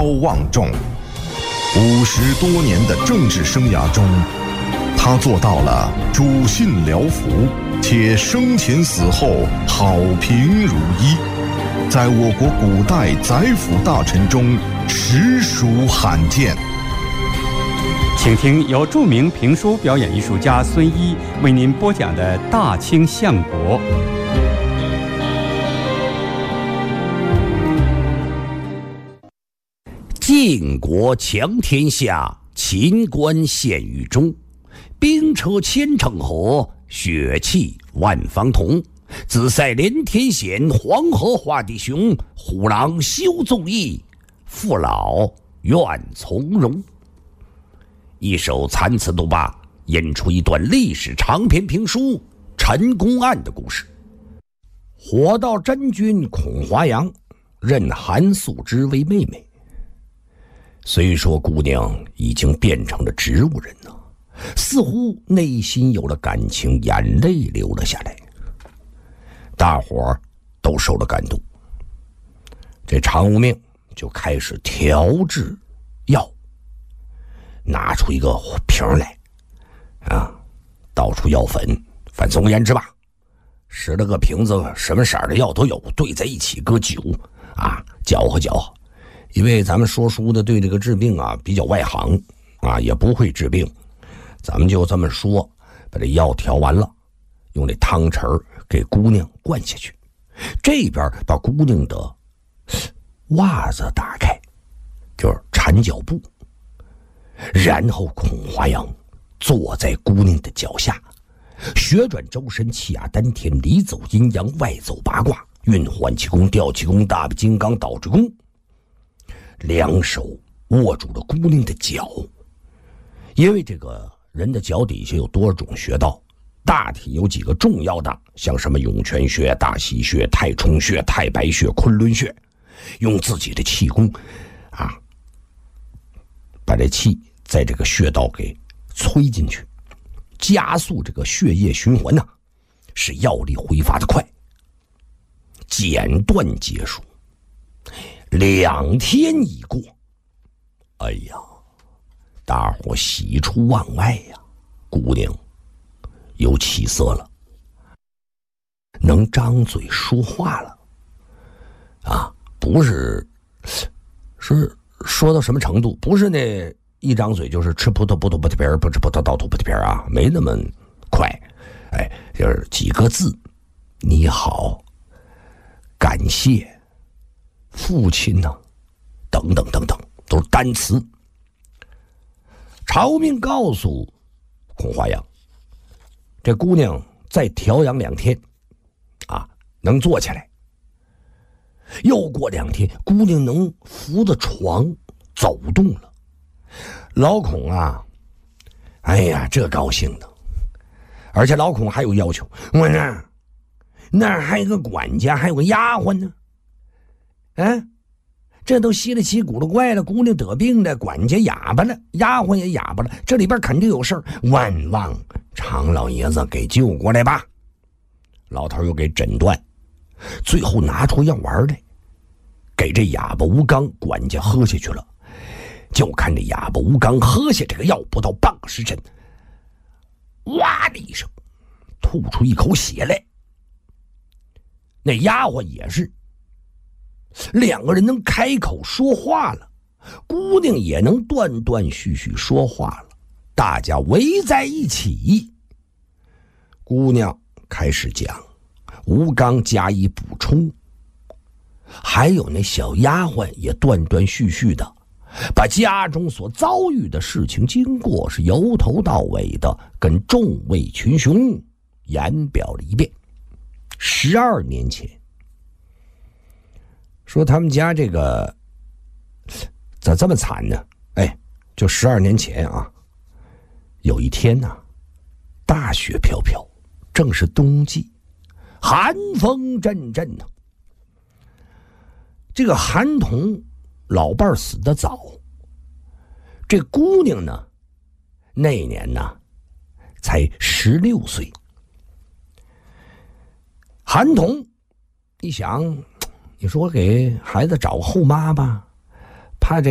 望重。50多年的政治生涯中，他做到了主信僚服，且生前死后好评如一，在我国古代宰辅大臣中实属罕见。 请听由著名评书表演艺术家孙一为您播讲的《大清相国》。 晋国强天下，秦关陷于中。兵车千乘河，血气万方同。紫塞连天险，黄河化地雄。虎狼休纵义，父老愿从容。一首残词都罢，引出一段历史长篇评书《陈宫案》的故事。火道真君孔华阳认韩素之为妹妹。虽说姑娘已经变成了植物人了，似乎内心有了感情，眼泪流了下来。大伙儿都受了感动，这常无命就开始调制药，拿出一个瓶来，倒出药粉，反正总而言之吧，10来个瓶子，什么色的药都有，兑在一起，搁酒搅和搅和。因为咱们说书的对这个治病比较外行也不会治病，咱们就这么说，把这药调完了，用这汤匙给姑娘灌下去，这边把姑娘的袜子打开，就是缠脚布，然后孔华阳坐在姑娘的脚下，旋转周身，气压丹田，里走阴阳，外走八卦，运缓气功，调气功，大臂金刚，倒置功，两手握住了姑娘的脚。因为这个人的脚底下有多少种穴道，大体有几个重要的，像什么涌泉穴、大溪穴、太冲穴、太白穴、昆仑穴，用自己的气功把这气在这个穴道给催进去，加速这个血液循环使药力挥发的快。简断结束，2天已过，哎呀，大伙喜出望外呀，姑娘有起色了，能张嘴说话了不是说到什么程度，不是那一张嘴就是吃葡萄不吐葡萄皮儿，不吃葡萄倒吐葡萄皮儿没那么快，就是几个字，你好，感谢，父亲等等等等，都是单词。朝命告诉孔华阳，这姑娘再调养2天能坐起来。又过2天，姑娘能扶着床走动了。老孔哎呀，这高兴的。而且老孔还有要求，我那还有个管家，还有个丫鬟呢。这都稀里奇古的怪了，姑娘得病了，管家哑巴了，丫鬟也哑巴了，这里边肯定有事儿，万望常老爷子给救过来吧。老头又给诊断，最后拿出药丸来，给这哑巴吴刚管家喝下去了。就看这哑巴吴刚喝下这个药不到半个时辰，哇的一声吐出一口血来。那丫鬟也是，2个人能开口说话了，姑娘也能断断续续说话了，大家围在一起。姑娘开始讲，吴刚加以补充，还有那小丫鬟也断断续续的把家中所遭遇的事情经过是由头到尾的跟众位群雄言表了一遍。12年前，说他们家这个咋这么惨呢？就12年前有一天大雪飘飘，正是冬季，寒风阵阵这个韩童老伴死得早，这姑娘呢，那年才16岁。韩童一想，你说给孩子找个后妈吧，怕这